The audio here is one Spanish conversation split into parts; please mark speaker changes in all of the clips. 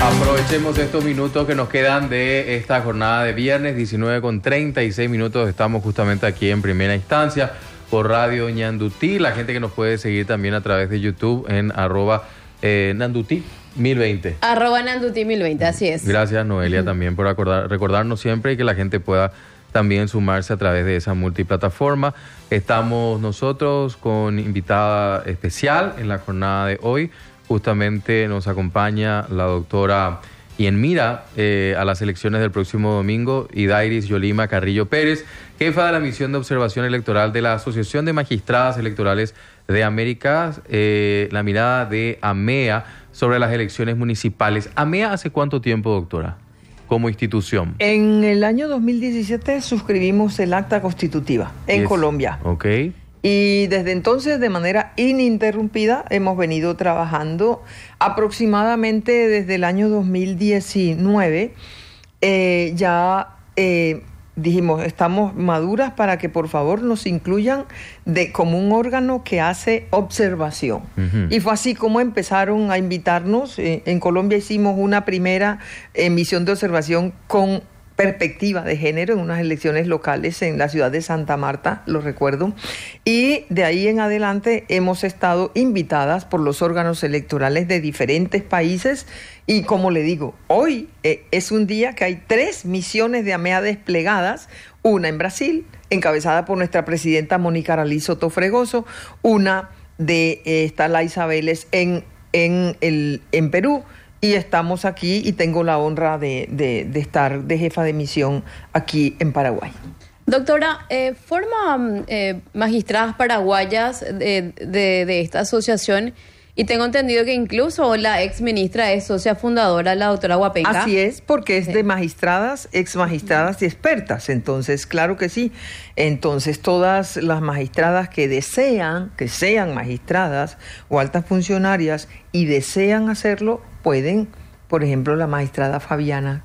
Speaker 1: Aprovechemos estos minutos que nos quedan de esta jornada de viernes, 19:36. Estamos justamente aquí en Primera Instancia por Radio Ñandutí. La gente que nos puede seguir también a través de YouTube en @Nanduti1020.
Speaker 2: @Nanduti1020, así es.
Speaker 1: Gracias, Noelia, también por recordarnos siempre y que la gente pueda también sumarse a través de esa multiplataforma. Estamos nosotros con invitada especial en la jornada de hoy. Justamente nos acompaña la doctora y en mira a las elecciones del próximo domingo, Idairis Yolima Carrillo Pérez, jefa de la misión de observación electoral de la Asociación de Magistradas Electorales de América, la mirada de AMEA sobre las elecciones municipales. ¿AMEA hace cuánto tiempo, doctora, como institución?
Speaker 3: En el año 2017 suscribimos el acta constitutiva en Colombia.
Speaker 1: Ok.
Speaker 3: Y desde entonces, de manera ininterrumpida, hemos venido trabajando aproximadamente desde el año 2019. Dijimos, estamos maduras para que por favor nos incluyan como un órgano que hace observación. Y fue así como empezaron a invitarnos. En Colombia hicimos una primera misión de observación con perspectiva de género en unas elecciones locales en la ciudad de Santa Marta, lo recuerdo, y de ahí en adelante hemos estado invitadas por los órganos electorales de diferentes países y como le digo, hoy es un día que hay 3 misiones de AMEA desplegadas, una en Brasil, encabezada por nuestra presidenta Mónica Aralí Soto Fregoso, una de está Laisa Vélez en Perú. Y estamos aquí y tengo la honra de estar de jefa de misión aquí en Paraguay.
Speaker 2: Doctora, forma magistradas paraguayas de esta asociación y tengo entendido que incluso la ex ministra es socia fundadora, la doctora Huapenca.
Speaker 3: Así es, porque es de magistradas, ex magistradas y expertas. Entonces, claro que sí. Entonces, todas las magistradas que sean magistradas o altas funcionarias y desean hacerlo, pueden. Por ejemplo, la magistrada Fabiana,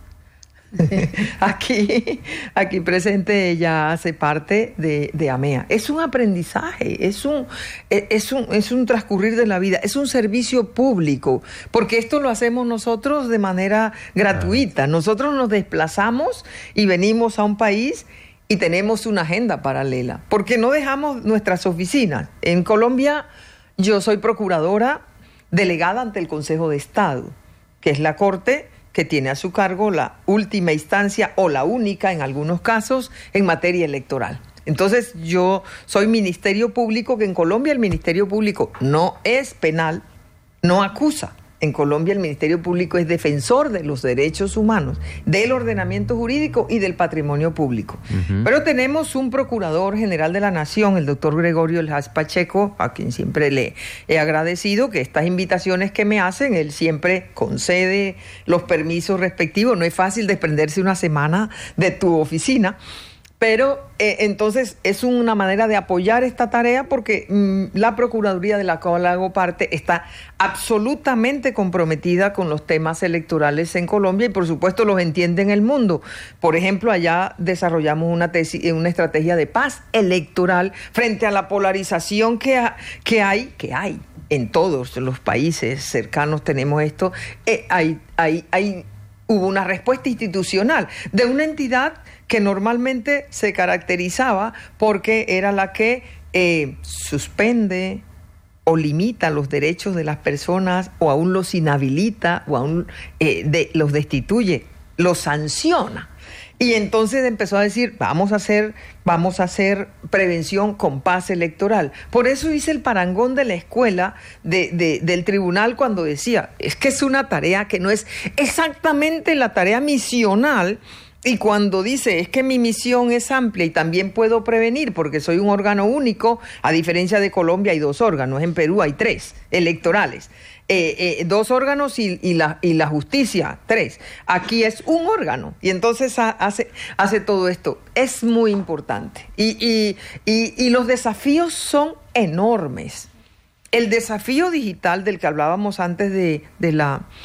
Speaker 3: aquí presente, ella hace parte de AMEA. Es un aprendizaje, es un transcurrir de la vida, es un servicio público, porque esto lo hacemos nosotros de manera gratuita. Nosotros nos desplazamos y venimos a un país y tenemos una agenda paralela, porque no dejamos nuestras oficinas. En Colombia yo soy procuradora delegada ante el Consejo de Estado, que es la Corte que tiene a su cargo la última instancia o la única en algunos casos en materia electoral. Entonces yo soy Ministerio Público, que en Colombia el Ministerio Público no es penal, no acusa. En Colombia el Ministerio Público es defensor de los derechos humanos, del ordenamiento jurídico y del patrimonio público. Pero tenemos un Procurador General de la Nación, el doctor Gregorio Elhaz Pacheco, a quien siempre le he agradecido que estas invitaciones que me hacen, él siempre concede los permisos respectivos. No es fácil desprenderse una semana de tu oficina. Pero entonces es una manera de apoyar esta tarea porque la Procuraduría de la cual hago parte está absolutamente comprometida con los temas electorales en Colombia y por supuesto los entiende en el mundo. Por ejemplo, allá desarrollamos una estrategia de paz electoral frente a la polarización que hay en todos los países cercanos. Tenemos esto. Hubo una respuesta institucional de una entidad que normalmente se caracterizaba porque era la que suspende o limita los derechos de las personas o aún los inhabilita o aún los destituye, los sanciona. Y entonces empezó a decir, vamos a hacer prevención con paz electoral. Por eso hice el parangón de la escuela del tribunal cuando decía, es que es una tarea que no es exactamente la tarea misional. Y cuando dice, es que mi misión es amplia y también puedo prevenir porque soy un órgano único, a diferencia de Colombia hay 2 órganos, en Perú hay 3 electorales. 2 órganos y la justicia, 3. Aquí es un órgano y entonces hace todo esto. Es muy importante y los desafíos son enormes. El desafío digital del que hablábamos antes de la